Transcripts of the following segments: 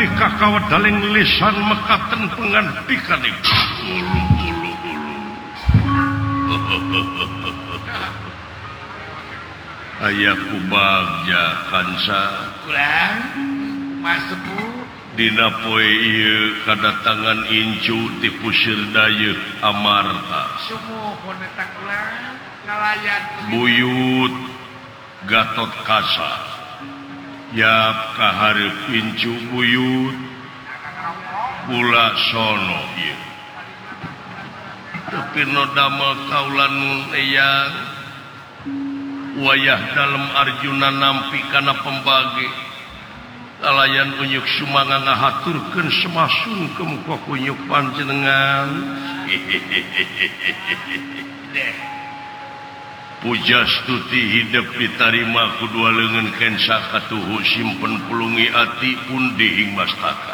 di kakawat daling lisan mekaten pengantikan ibu. Ayahku bagja kansa kurang Mas Sepuh dina poe ieu kadatangan incu ti pusir dayeuh Amarta sumuhun eta kurang ngalayan buyut Gatot Kaca yap kahareup incu buyut kula sono ieu tapi no damel kaulan mun eyang wayah dalam Arjuna nampi kana pembagi kalayan unyuk sumanga ngahaturkeun semasungkem ka kunyuk panjenengan pujastuti hidup ditarima kudua leungeun kensa katuhu simpen pulungi ati pun dihing mastaka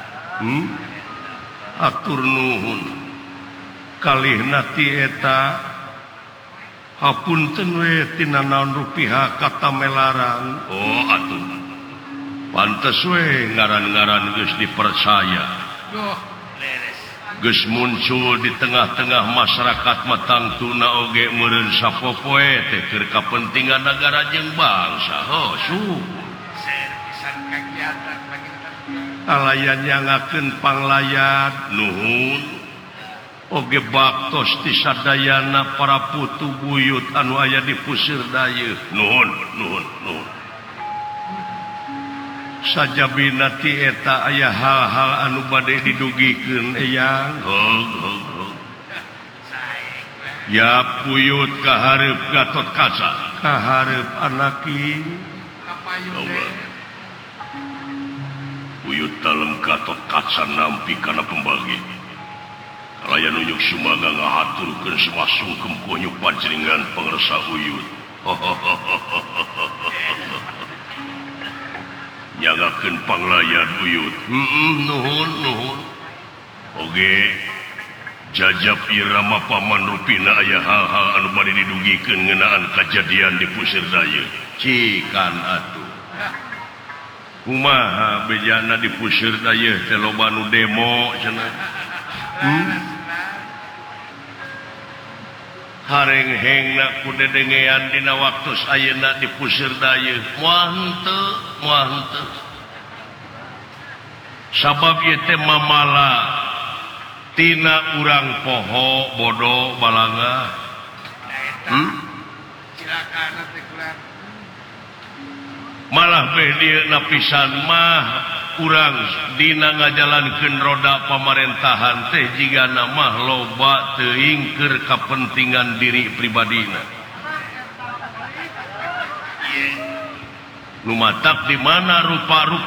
atur nuhun kalihna ti eta hapunten we tina naon rupiah kata melaran oh atuh pantes we ngaran-ngaran geus dipercaya geus muncul di tengah-tengah masyarakat matangtuna oge meureun sapopoe teh keur kapentingan negara jeung bangsa suh pisan kagiatan kalayan nyangakeun panglayat nuhun oge baktos ti sadayana para putu buyut anu aya di pusir dayeuh nuhun sajabina ti eta aya hal-hal anu bade didugikeun eyang ya buyut kahareup Gatot Kaca kahareup anaki buyut dalem Gatot Kaca nampi kana pembagi kalayan unyuk sumaga ngahaturkeun semasungkem kunyuk panjenengan pangresa uyut nyagakeun panglayan uyut nuhun oge jajab irama paman rupina aya hal-hal anu bade didugikeun ngeunaan kajadian di pusir dayeuh cikan atuh kumaha bejana di pusir dayeuh teh loba nu demo cenah hareng-hengna ku dedengean dina waktos ayeuna di pusir dayeuh moal henteu sabab ieu teh mamala tina urang poho bodo balanga cilakana teh kurang malah beh dieu napisan mah urang dina ngajalankeun roda pamerintahan teh jigana mah loba teuing keur kapentingan diri pribadina nu matak di mana rupa-rupa